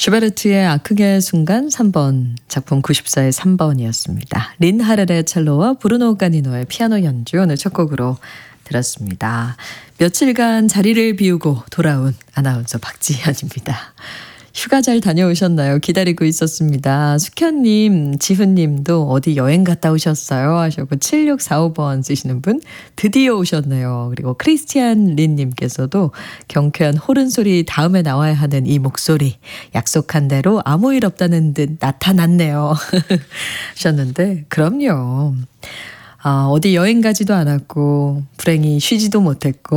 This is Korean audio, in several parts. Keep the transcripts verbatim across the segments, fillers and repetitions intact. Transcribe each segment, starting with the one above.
슈베르트의 아크게 순간 삼 번, 작품 구십사의 삼 번이었습니다. 린 하렐의 첼로와 브루노 가니노의 피아노 연주 오늘 첫 곡으로 들었습니다. 며칠간 자리를 비우고 돌아온 아나운서 박지현입니다. 휴가 잘 다녀오셨나요? 기다리고 있었습니다. 숙현님, 지훈님도 어디 여행 갔다 오셨어요? 하셨고 칠육사오 번 쓰시는 분 드디어 오셨네요. 그리고 크리스티안 린님께서도 경쾌한 호른 소리 다음에 나와야 하는 이 목소리 약속한 대로 아무 일 없다는 듯 나타났네요. 하셨는데 그럼요. 아, 어디 여행 가지도 않았고 불행히 쉬지도 못했고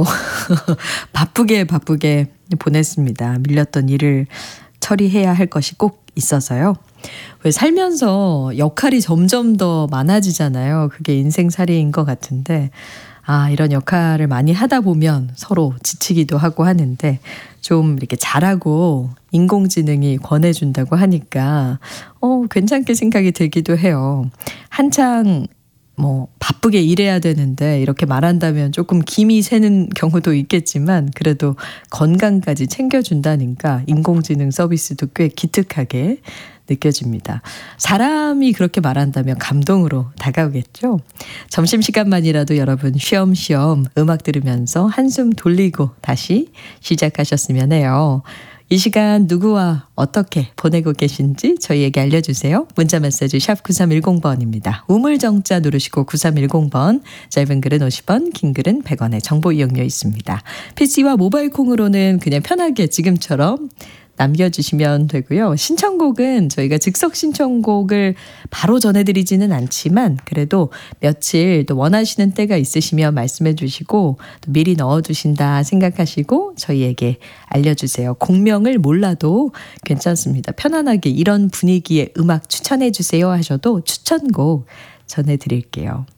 바쁘게 바쁘게 보냈습니다. 밀렸던 일을 처리해야 할 것이 꼭 있어서요. 왜 살면서 역할이 점점 더 많아지잖아요. 그게 인생살이인 것 같은데 아, 이런 역할을 많이 하다 보면 서로 지치기도 하고 하는데 좀 이렇게 잘하고 인공지능이 권해준다고 하니까 어, 괜찮게 생각이 들기도 해요. 한창 뭐 바쁘게 일해야 되는데 이렇게 말한다면 조금 김이 새는 경우도 있겠지만 그래도 건강까지 챙겨준다니까 인공지능 서비스도 꽤 기특하게 느껴집니다. 사람이 그렇게 말한다면 감동으로 다가오겠죠. 점심시간만이라도 여러분 쉬엄쉬엄 음악 들으면서 한숨 돌리고 다시 시작하셨으면 해요. 이 시간 누구와 어떻게 보내고 계신지 저희에게 알려주세요. 문자메시지 샵 구삼일공 번입니다. 우물정자 누르시고 구삼일공 번, 짧은 글은 오십 원, 긴 글은 백 원의 정보 이용료 있습니다. 피씨와 모바일 콩으로는 그냥 편하게 지금처럼 남겨주시면 되고요. 신청곡은 저희가 즉석 신청곡을 바로 전해드리지는 않지만 그래도 며칠 또 원하시는 때가 있으시면 말씀해 주시고 또 미리 넣어두신다 생각하시고 저희에게 알려주세요. 곡명을 몰라도 괜찮습니다. 편안하게 이런 분위기의 음악 추천해 주세요 하셔도 추천곡 전해드릴게요.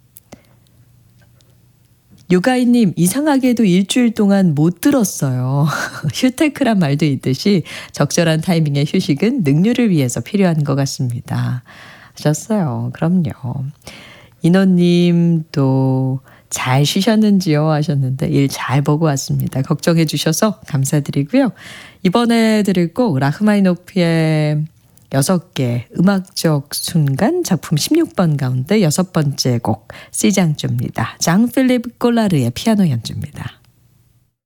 유가인님, 이상하게도 일주일 동안 못 들었어요. 휴테크란 말도 있듯이 적절한 타이밍의 휴식은 능률을 위해서 필요한 것 같습니다. 하셨어요. 그럼요. 인호님도 잘 쉬셨는지요? 하셨는데 일 잘 보고 왔습니다. 걱정해 주셔서 감사드리고요. 이번에 들을 곡 라흐마니노프의 여섯 개 음악적 순간 작품 십육 번 가운데 여섯 번째 곡 시장조입니다. 장 필립 꼴라르의 피아노 연주입니다.